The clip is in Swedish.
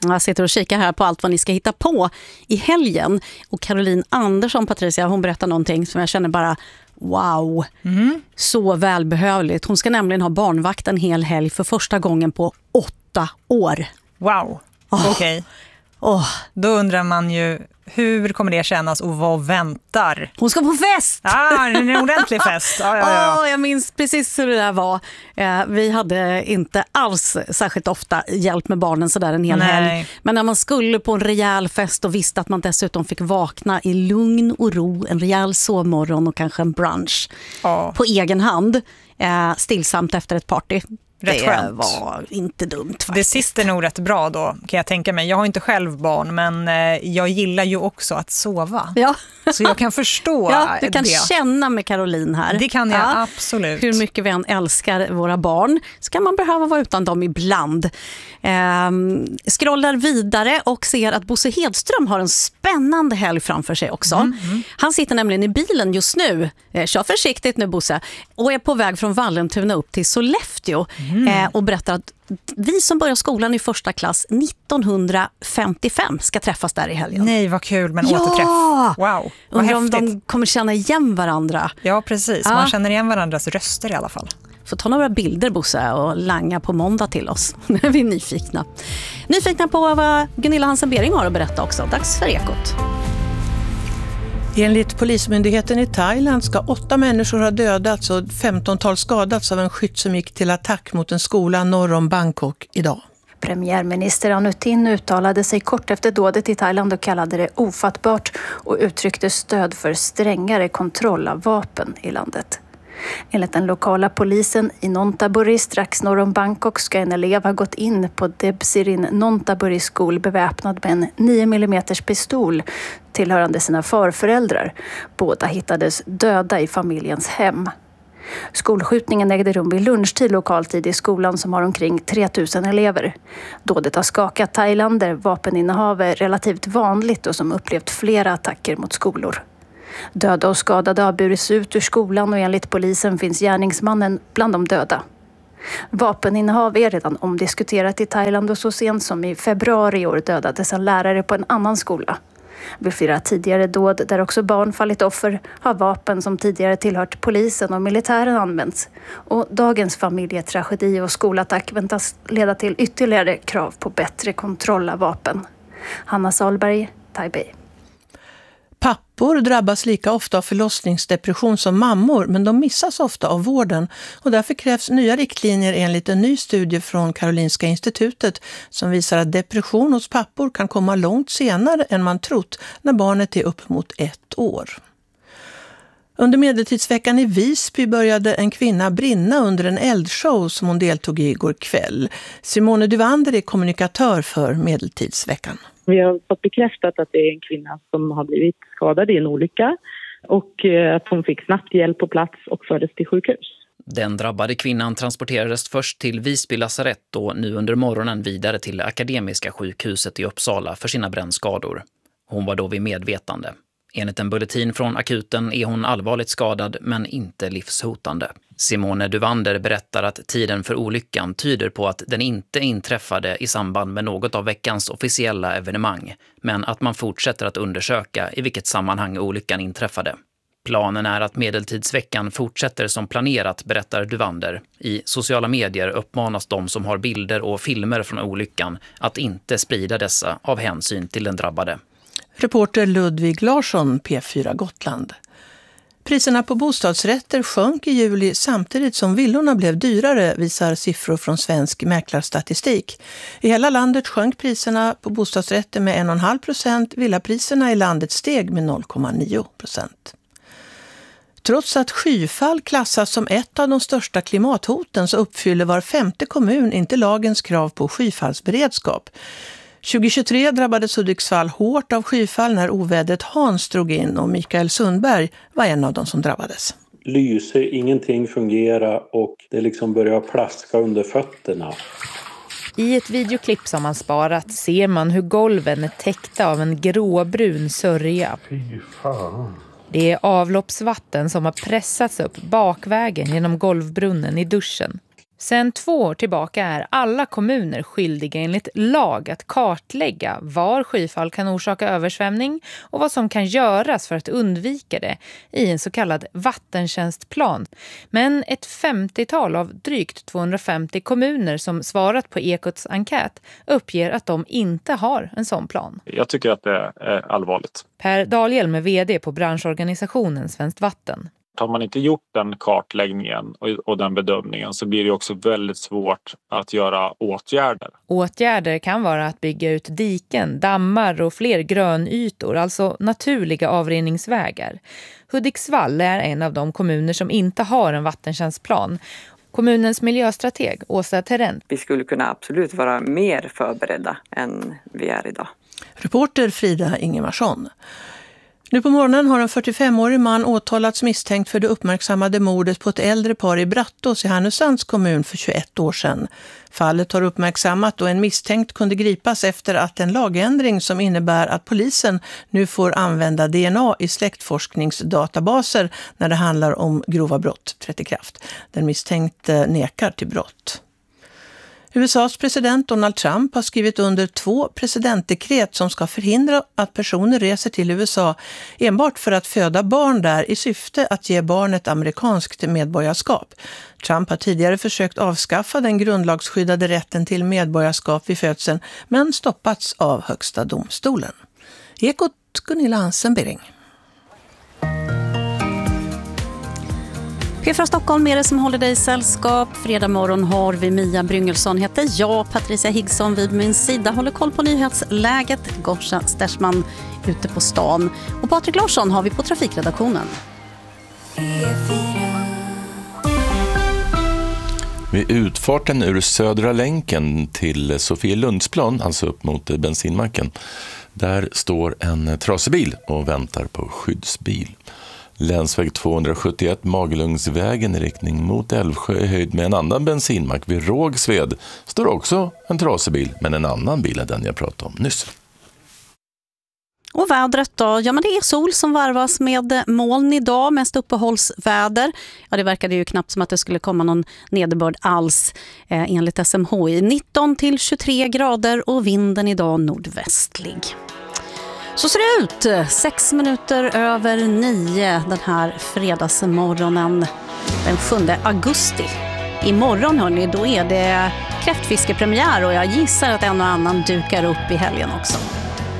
Jag sitter och kikar här på allt vad ni ska hitta på i helgen. Och Caroline Andersson, Patricia, hon berättar någonting som jag känner bara wow, så välbehövligt. Hon ska nämligen ha barnvakt en hel helg för första gången på 8 år. Wow, okej. Då undrar man ju, hur kommer det kännas och vad väntar? Hon ska på fest! En ordentlig fest. Ja. Jag minns precis hur det där var. Vi hade inte alls särskilt ofta hjälp med barnen så där en hel helg. Men när man skulle på en rejäl fest och visste att man dessutom fick vakna i lugn och ro, en rejäl sovmorgon och kanske en brunch på egen hand, stillsamt efter ett party. Det var inte dumt faktiskt. Det sitter nog rätt bra då, kan jag tänka mig. Jag har inte själv barn, men jag gillar ju också att sova. Ja. Så jag kan förstå du kan känna med Caroline här. Det kan jag, absolut. Hur mycket vi än älskar våra barn så kan man behöva vara utan dem ibland. Scrollar vidare och ser att Bosse Hedström har en spännande helg framför sig också. Han sitter nämligen i bilen just nu. Kör försiktigt nu, Bosse. Och är på väg från Vallentuna upp till Sollefteå. Och berättar att vi som börjar skolan i första klass 1955 ska träffas där i helgen. Nej, vad kul, men återträff. Wow, vad häftigt. Om de kommer känna igen varandra. Ja, precis. Man känner igen varandras röster i alla fall. Får ta några bilder, Bosse, och langa på måndag till oss. Nu är vi nyfikna. Nyfikna på vad Gunilla Hansen-Bering har att berätta också. Dags för Ekot. Enligt polismyndigheten i Thailand ska 8 människor ha dödats och 15-tal skadats av en skytt som gick till attack mot en skola norr om Bangkok idag. Premiärminister Anutin uttalade sig kort efter dådet i Thailand och kallade det ofattbart och uttryckte stöd för strängare kontroll av vapen i landet. Enligt den lokala polisen i Nonthaburi strax norr om Bangkok ska en elev ha gått in på Debsirin Nonthaburi skol beväpnad med en 9 mm pistol tillhörande sina farföräldrar. Båda hittades döda i familjens hem. Skolskjutningen ägde rum vid lunchtid lokaltid i skolan som har omkring 3000 elever. Dådet har skakat Thailand där vapeninnehav är relativt vanligt och som upplevt flera attacker mot skolor. Döda och skadade har burits ut ur skolan och enligt polisen finns gärningsmannen bland de döda. Vapeninnehav är redan omdiskuterat i Thailand och så sent som i februari i år dödades en lärare på en annan skola. Vid flera tidigare dåd där också barn fallit offer har vapen som tidigare tillhört polisen och militären använts. Och dagens familjetragedi och skolattack väntas leda till ytterligare krav på bättre kontroll av vapen. Hanna Salberg, Taipei. Pappor drabbas lika ofta av förlossningsdepression som mammor, men de missas ofta av vården och därför krävs nya riktlinjer enligt en ny studie från Karolinska institutet som visar att depression hos pappor kan komma långt senare än man trott när barnet är upp mot 1 år. Under medeltidsveckan i Visby började en kvinna brinna under en eldshow som hon deltog i igår kväll. Simone Duvander är kommunikatör för medeltidsveckan. Vi har fått bekräftat att det är en kvinna som har blivit skadad i en olycka och att hon fick snabbt hjälp på plats och fördes till sjukhus. Den drabbade kvinnan transporterades först till Visby lasarett och nu under morgonen vidare till Akademiska sjukhuset i Uppsala för sina brännskador. Hon var då vid medvetande. Enligt en bulletin från akuten är hon allvarligt skadad men inte livshotande. Simone Duvander berättar att tiden för olyckan tyder på att den inte inträffade i samband med något av veckans officiella evenemang, men att man fortsätter att undersöka i vilket sammanhang olyckan inträffade. Planen är att medeltidsveckan fortsätter som planerat, berättar Duvander. I sociala medier uppmanas de som har bilder och filmer från olyckan att inte sprida dessa av hänsyn till den drabbade. Reporter Ludvig Larsson, P4 Gotland. Priserna på bostadsrätter sjönk i juli samtidigt som villorna blev dyrare, visar siffror från Svensk mäklarstatistik. I hela landet sjönk priserna på bostadsrätter med 1,5%, villapriserna i landet steg med 0,9%. Trots att skyfall klassas som ett av de största klimathoten så uppfyller var 5:e kommun inte lagens krav på skyfallsberedskap. 2023 drabbades Hudiksvall hårt av skyfall när ovädret Hans drog in och Mikael Sundberg var en av de som drabbades. Lyse, ingenting fungerar och det liksom börjar plaska under fötterna. I ett videoklipp som man sparat ser man hur golven är täckta av en gråbrun sörja. Fy fan. Det är avloppsvatten som har pressats upp bakvägen genom golvbrunnen i duschen. Sedan 2 år tillbaka är alla kommuner skyldiga enligt lag att kartlägga var skyfall kan orsaka översvämning och vad som kan göras för att undvika det i en så kallad vattentjänstplan. Men ett 50-tal av drygt 250 kommuner som svarat på Ekots enkät uppger att de inte har en sån plan. Jag tycker att det är allvarligt. Per Dahlhjelm är vd på branschorganisationen Svenskt Vatten. Har man inte gjort den kartläggningen och den bedömningen så blir det också väldigt svårt att göra åtgärder. Åtgärder kan vara att bygga ut diken, dammar och fler grönytor, alltså naturliga avrinningsvägar. Hudiksvall är en av de kommuner som inte har en vattentjänstplan. Kommunens miljöstrateg Åsa Terent. Vi skulle kunna absolut vara mer förberedda än vi är idag. Reporter Frida Ingemarsson. Nu på morgonen har en 45-årig man åtalats misstänkt för det uppmärksammade mordet på ett äldre par i Brattås i Härnösands kommun för 21 år sedan. Fallet har uppmärksammat och en misstänkt kunde gripas efter att en lagändring som innebär att polisen nu får använda DNA i släktforskningsdatabaser när det handlar om grova brott trätt i kraft. Den misstänkte nekar till brott. USAs president Donald Trump har skrivit under 2 presidentdekret som ska förhindra att personer reser till USA enbart för att föda barn där i syfte att ge barnet amerikanskt medborgarskap. Trump har tidigare försökt avskaffa den grundlagsskyddade rätten till medborgarskap vid födseln men stoppats av Högsta domstolen. Ekot Gunilla Hansen-Bering. P4 Stockholm är det som håller dig i sällskap. Fredag morgon har vi Mia Bryngelsson, heter jag. Patricia Higgsson vid min sida håller koll på nyhetsläget. Gorsa Stersman ute på stan. Och Patrik Larsson har vi på trafikredaktionen. Vid utfarten ur Södra länken till Sofielundsplan, alltså upp mot bensinmacken, där står en trasbil och väntar på skyddsbil. Länsväg 271 Magelungsvägen i riktning mot Älvsjö i höjd med en annan bensinmack vid Rågsved står också en trasbil, men en annan bil än den jag pratade om nyss. Och vädret då? Ja, men det är sol som varvas med moln idag, mest uppehållsväder. Ja, det verkade ju knappt som att det skulle komma någon nederbörd alls enligt SMHI. 19 till 23 grader och vinden idag nordvästlig. Så ser det ut, 6 minuter över 9 den här fredagsmorgonen den 7 augusti. Imorgon hörni, då är det kräftfiskepremiär och jag gissar att en och annan dukar upp i helgen också.